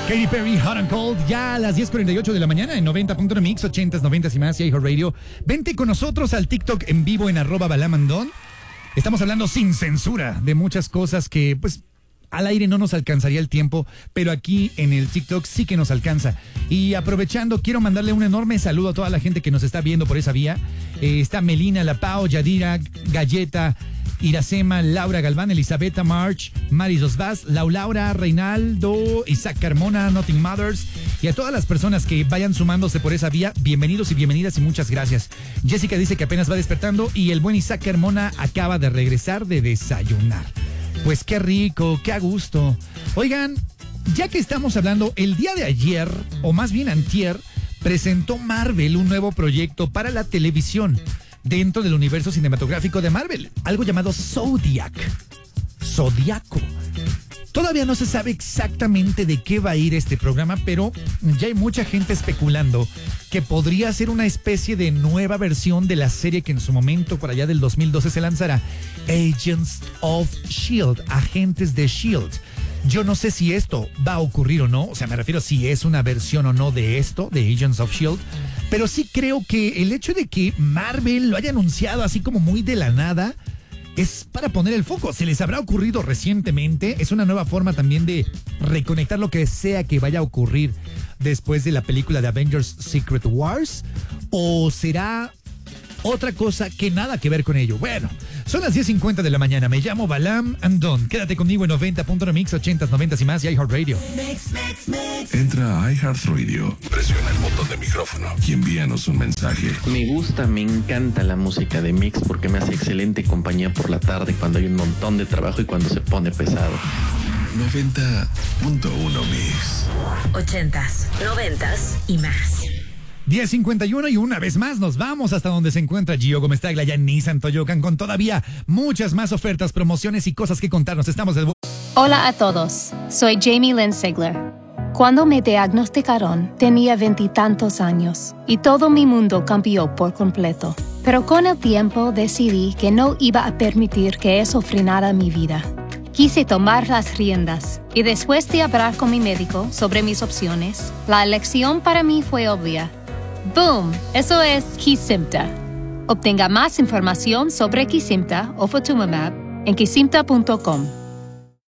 Katy Perry, Hot and Cold, ya a las 10:48 de la mañana en 90.1 Mix, 80s, 90s y más, y iHeartRadio. Vente con nosotros al TikTok en vivo en @balamandón. Estamos hablando sin censura de muchas cosas que, pues, al aire no nos alcanzaría el tiempo, pero aquí en el TikTok sí que nos alcanza. Y aprovechando, quiero mandarle un enorme saludo a toda la gente que nos está viendo por esa vía. Está Melina, La Pau, Yadira, Galleta, Iracema, Laura Galván, Elizabeth March, Maris Osvaz, Laura, Reinaldo, Isaac Carmona, Nothing Mothers, y a todas las personas que vayan sumándose por esa vía, bienvenidos y bienvenidas y muchas gracias. Jessica dice que apenas va despertando y el buen Isaac Carmona acaba de regresar de desayunar. Pues qué rico, qué a gusto. Oigan, ya que estamos hablando, el día de ayer, o más bien antier, presentó Marvel un nuevo proyecto para la televisión dentro del universo cinematográfico de Marvel, algo llamado Zodiaco. Todavía no se sabe exactamente de qué va a ir este programa, pero ya hay mucha gente especulando que podría ser una especie de nueva versión de la serie que en su momento, por allá del 2012, se lanzará, Agents of S.H.I.E.L.D., Agentes de S.H.I.E.L.D. Yo no sé si esto va a ocurrir o no, o sea, me refiero si es una versión o no de esto, de Agents of S.H.I.E.L.D., pero sí creo que el hecho de que Marvel lo haya anunciado así como muy de la nada es para poner el foco. ¿Se les habrá ocurrido recientemente? Es una nueva forma también de reconectar lo que sea que vaya a ocurrir después de la película de Avengers Secret Wars, ¿o será otra cosa que nada que ver con ello? Bueno, son las 10:50 de la mañana. Me llamo Balam Andón. Quédate conmigo en 90.1 Mix, 80s, 90s y más, y iHeartRadio. Entra a iHeartRadio, presiona el botón de micrófono y envíanos un mensaje. Me encanta la música de Mix porque me hace excelente compañía por la tarde cuando hay un montón de trabajo y cuando se pone pesado. 90.1 Mix. 80s, 90s y más. 10:51 y una vez más nos vamos hasta donde se encuentra Gio Gómez Tagla, ya en Nissan Toyocan, con todavía muchas más ofertas, promociones y cosas que contarnos. Estamos de... Hola a todos, soy Jamie Lynn Sigler. Cuando me diagnosticaron, tenía 20 y tantos años y todo mi mundo cambió por completo. Pero con el tiempo decidí que no iba a permitir que eso frenara mi vida. Quise tomar las riendas y después de hablar con mi médico sobre mis opciones, la elección para mí fue obvia. ¡Boom! Eso es Kesimpta. Obtenga más información sobre Kesimpta o Ofatumumab en kesimpta.com.